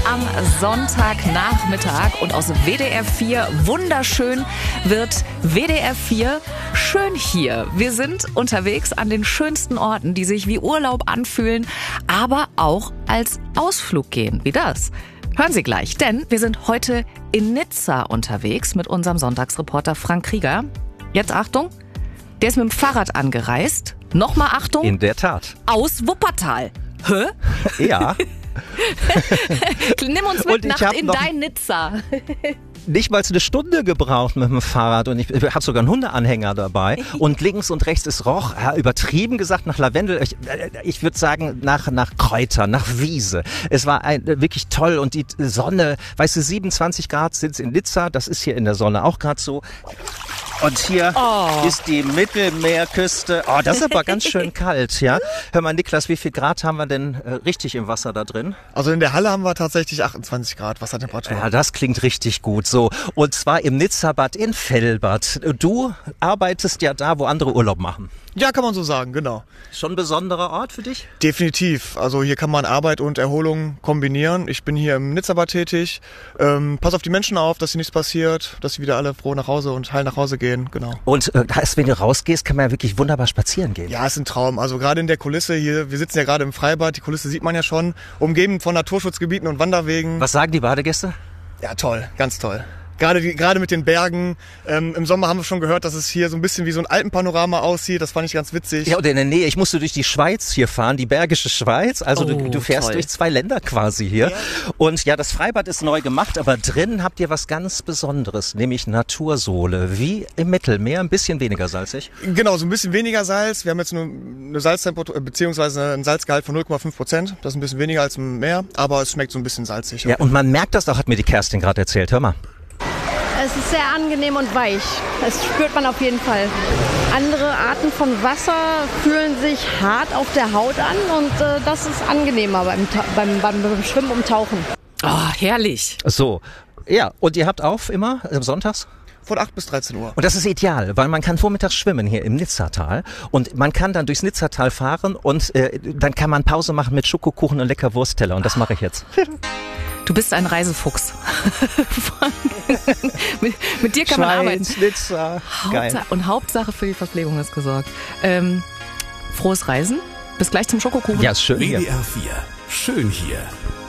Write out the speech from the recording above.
am Sonntagnachmittag und aus WDR 4 wunderschön wird WDR 4 schön hier. Wir sind unterwegs an den schönsten Orten, die sich wie Urlaub anfühlen, aber auch als Ausflug gehen. Wie das? Hören Sie gleich, denn wir sind heute in Nizza unterwegs mit unserem Sonntagsreporter Frank Krieger. Jetzt Achtung, der ist mit dem Fahrrad angereist. Nochmal Achtung. In der Tat. Aus Wuppertal. Hä? Ja. Nimm uns mit in dein Nizza. Nicht mal eine Stunde gebraucht mit dem Fahrrad und ich habe sogar einen Hundeanhänger dabei und links und rechts ist roch, übertrieben gesagt nach Lavendel, ich würde sagen nach Kräutern, nach Wiese. Es war wirklich toll und die Sonne, weißt du, 27 Grad sind es in Nizza, das ist hier in der Sonne auch gerade so. Und hier ist die Mittelmeerküste. Oh, das ist aber ganz schön kalt, ja. Hör mal, Niklas, wie viel Grad haben wir denn richtig im Wasser da drin? Also in der Halle haben wir tatsächlich 28 Grad Wassertemperatur. Ja, das klingt richtig gut. So, und zwar im Nizzabad in Velbert. Du arbeitest ja da, wo andere Urlaub machen. Ja, kann man so sagen, genau. Schon ein besonderer Ort für dich? Definitiv. Also hier kann man Arbeit und Erholung kombinieren. Ich bin hier im Nizzabad tätig. Pass auf die Menschen auf, dass hier nichts passiert, dass sie wieder alle froh nach Hause und heil nach Hause gehen. Genau. Und wenn du rausgehst, kann man ja wirklich wunderbar spazieren gehen. Ja, ist ein Traum. Also gerade in der Kulisse hier, wir sitzen ja gerade im Freibad, die Kulisse sieht man ja schon, umgeben von Naturschutzgebieten und Wanderwegen. Was sagen die Badegäste? Ja, toll, ganz toll. Gerade mit den Bergen. Im Sommer haben wir schon gehört, dass es hier so ein bisschen wie so ein Alpenpanorama aussieht. Das fand ich ganz witzig. Ja, und in der Nähe, ich musste durch die Schweiz hier fahren, die Bergische Schweiz. Also du fährst toll. durch 2 Länder quasi hier. Ja. Und ja, das Freibad ist neu gemacht, aber drin habt ihr was ganz Besonderes, nämlich Natursohle. Wie im Mittelmeer, ein bisschen weniger salzig. Genau, so ein bisschen weniger Salz. Wir haben jetzt nur eine Salztemperatur, beziehungsweise einen Salzgehalt von 0,5%. Das ist ein bisschen weniger als im Meer, aber es schmeckt so ein bisschen salzig. Ja, und man merkt das auch, hat mir die Kerstin gerade erzählt. Hör mal. Es ist sehr angenehm und weich. Das spürt man auf jeden Fall. Andere Arten von Wasser fühlen sich hart auf der Haut an und das ist angenehmer beim Schwimmen und Tauchen. Oh, herrlich. So, ja, und ihr habt auf immer sonntags? Von 8 bis 13 Uhr. Und das ist ideal, weil man kann vormittags schwimmen hier im Nizzatal und man kann dann durchs Nizzatal fahren und dann kann man Pause machen mit Schokokuchen und lecker Wurstteller und das mache ich jetzt. Du bist ein Reisefuchs. mit dir kann man arbeiten. Nizza. Geil. Und Hauptsache für die Verpflegung ist gesorgt. Frohes Reisen. Bis gleich zum Schokokuchen. Ja, ist schön hier. WDR 4. Schön hier.